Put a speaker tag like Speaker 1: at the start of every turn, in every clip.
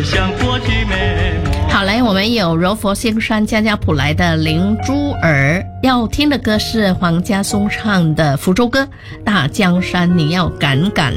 Speaker 1: 好，来，我们有柔佛新山家家谱来的灵珠儿，要听的歌是黄家松唱的福州歌《大江山你要敢敢》。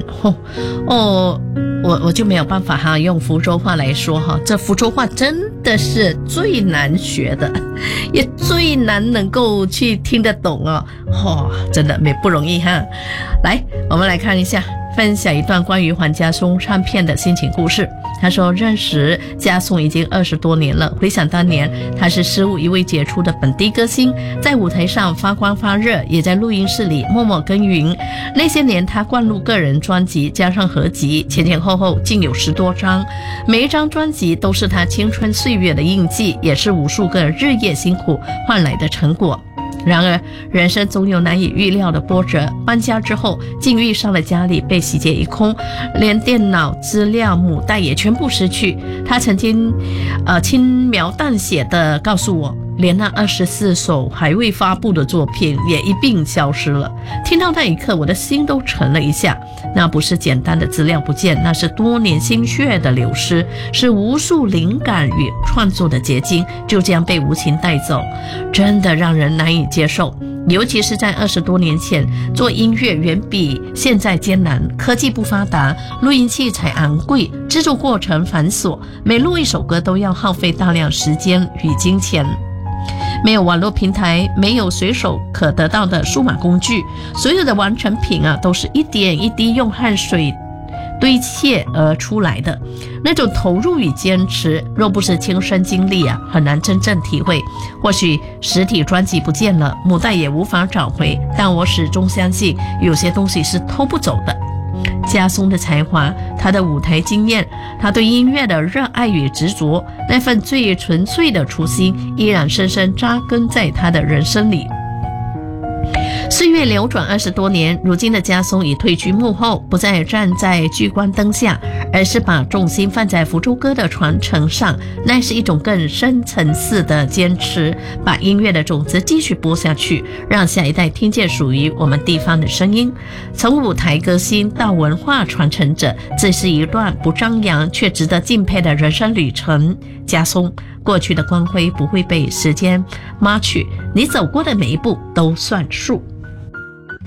Speaker 1: 我就没有办法哈，用福州话来说哈，这福州话真的是最难学的，也最难能够去听得懂哦，真的不容易哈。来，我们来看一下，分享一段关于黄家松唱片的心情故事。他说，认识家松已经20多年了，回想当年他是事务一位杰出的本地歌星，在舞台上发光发热，也在录音室里默默耕耘。那些年他灌录个人专辑加上合集，前前后后竟有10多张，每一张专辑都是他青春岁月的印记，也是无数个日夜辛苦换来的成果。然而人生总有难以预料的波折，搬家之后竟遇上了家里被洗劫一空，连电脑资料母带也全部失去。他曾经轻描淡写地告诉我，连那24首还未发布的作品也一并消失了。听到那一刻，我的心都沉了一下。那不是简单的资料不见，那是多年心血的流失，是无数灵感与创作的结晶就这样被无情带走，真的让人难以接受。尤其是在20多年前，做音乐远比现在艰难，科技不发达，录音器材昂贵，制作过程繁琐，每录一首歌都要耗费大量时间与金钱。没有网络平台，没有随手可得到的数码工具，所有的完成品都是一点一滴用汗水堆砌而出来的。那种投入与坚持，若不是亲身经历很难真正体会。或许实体专辑不见了，母带也无法找回，但我始终相信有些东西是偷不走的。家松的才华，他的舞台经验，他对音乐的热爱与执着，那份最纯粹的初心依然深深扎根在他的人生里。岁月流转20多年，如今的家松已退居幕后，不再站在聚光灯下，而是把重心放在福州歌的传承上。那是一种更深层次的坚持，把音乐的种子继续播下去，让下一代听见属于我们地方的声音。从舞台歌星到文化传承者，这是一段不张扬却值得敬佩的人生旅程。家松，过去的光辉不会被时间抹去，你走过的每一步都算数。